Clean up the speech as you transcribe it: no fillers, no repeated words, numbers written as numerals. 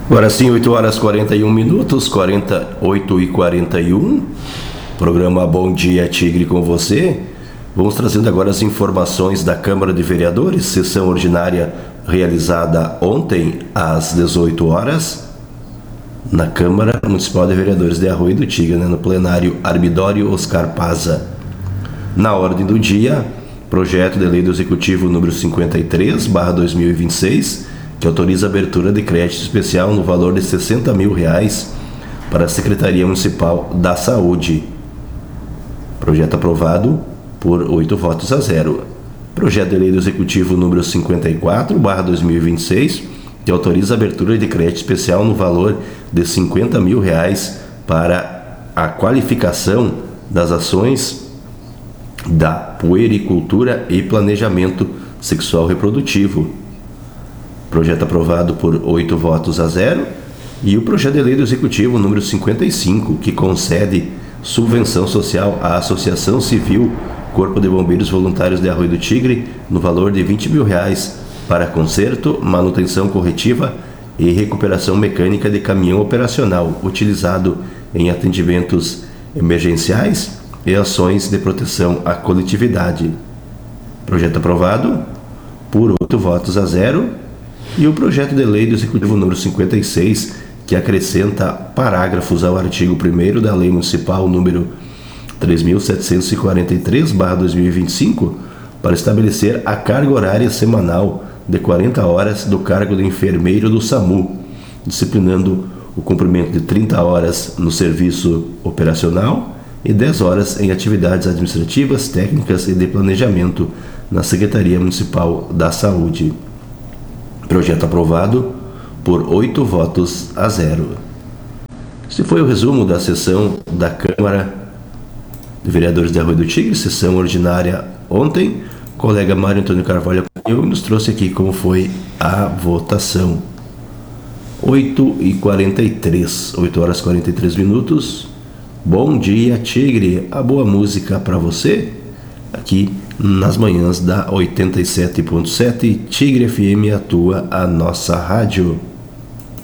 Agora sim, 8 horas 41 minutos, 48 e 41. Programa Bom Dia Tigre com você. Vamos trazendo agora as informações da Câmara de Vereadores, sessão ordinária realizada ontem às 18 horas na Câmara Municipal de Vereadores de Arroio do Tigre, no plenário Armidório Oscar Paza. Na ordem do dia, projeto de lei do Executivo número 53/2026, que autoriza a abertura de crédito especial no valor de R$60 mil para a Secretaria Municipal da Saúde. Projeto aprovado por 8 votos a 0. Projeto de lei do Executivo número 54/2026, que autoriza a abertura de crédito especial no valor de R$50 mil para a qualificação das ações da puericultura e planejamento sexual reprodutivo. Projeto aprovado por 8 votos a 0. E o projeto de lei do Executivo número 55, que concede subvenção social à Associação Civil Corpo de Bombeiros Voluntários de Arroio do Tigre no valor de R$20 mil para conserto, manutenção corretiva e recuperação mecânica de caminhão operacional utilizado em atendimentos emergenciais e ações de proteção à coletividade. Projeto aprovado por 8 votos a 0. E o projeto de lei do Executivo número 56, que acrescenta parágrafos ao artigo 1º da Lei Municipal número 3.743/2025, para estabelecer a carga horária semanal de 40 horas do cargo de enfermeiro do SAMU, disciplinando o cumprimento de 30 horas no serviço operacional e 10 horas em atividades administrativas, técnicas e de planejamento na Secretaria Municipal da Saúde. Projeto aprovado por 8 votos a 0. Esse foi o resumo da sessão da Câmara de Vereadores de Arroio do Tigre, sessão ordinária ontem. O colega Mário Antônio Carvalho nos trouxe aqui como foi a votação. 8h43, 8 horas 43 minutos. Bom dia, Tigre. A boa música para você aqui nas manhãs da 87.7 Tigre FM, a nossa rádio.